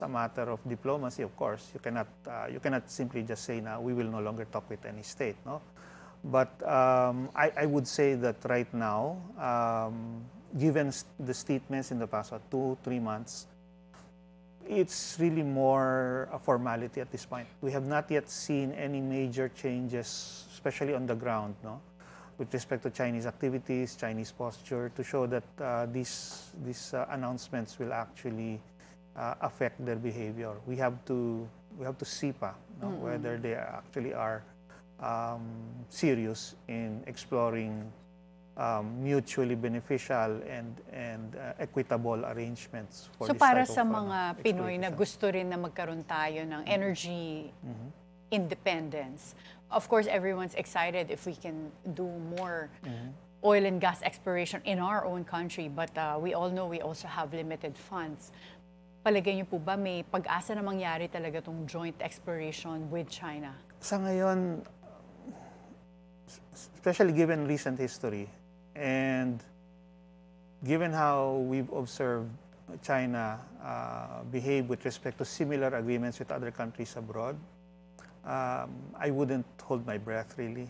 a matter of diplomacy, of course. You cannot simply just say now we will no longer talk with any state, no. But I would say that right now, given the statements in the past 2-3 months, it's really more a formality at this point. We have not yet seen any major changes, especially on the ground, no, with respect to Chinese activities, Chinese posture, to show that these announcements will actually affect their behavior. We have to see no, whether they actually are serious in exploring mutually beneficial and equitable arrangements for So this para type sa of, mga Pinoy na exploitation. gusto rin na magkaroon tayo ng energy independence, of course everyone's excited if we can do more oil and gas exploration in our own country, but we all know we also have limited funds. Palagay niyo po ba may pag-asa na mangyari talaga tong joint exploration with China? Sa ngayon, especially given recent history and given how we've observed China behave with respect to similar agreements with other countries abroad, I wouldn't hold my breath, really.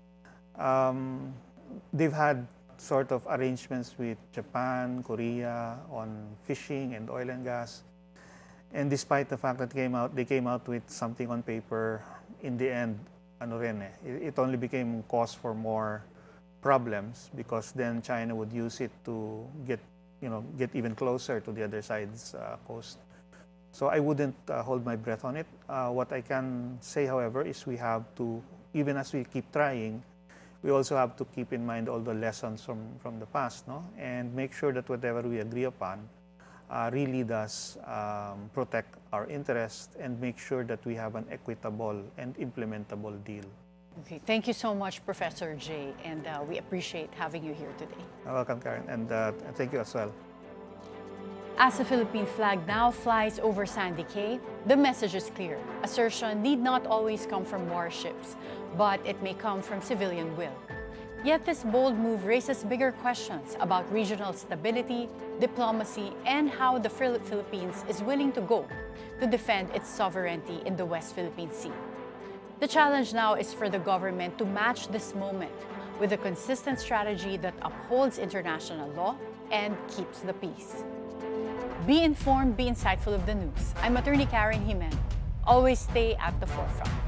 They've had sort of arrangements with Japan, Korea on fishing and oil and gas. And despite the fact that they came out with something on paper, in the end, it only became cause for more problems, because then China would use it to get even closer to the other side's coast. So I wouldn't hold my breath on it. What I can say, however, is we have to, even as we keep trying, we also have to keep in mind all the lessons from the past, no? And make sure that whatever we agree upon really does protect our interests and make sure that we have an equitable and implementable deal. Okay, thank you so much, Professor Jay, and we appreciate having you here today. Welcome, Karen, and thank you as well. As the Philippine flag now flies over Sandy Cay, the message is clear. Assertion need not always come from warships, but it may come from civilian will. Yet this bold move raises bigger questions about regional stability, diplomacy, and how the Philippines is willing to go to defend its sovereignty in the West Philippine Sea. The challenge now is for the government to match this moment with a consistent strategy that upholds international law and keeps the peace. Be informed, be insightful of the news. I'm Attorney Karen Jimen. Always stay at the forefront.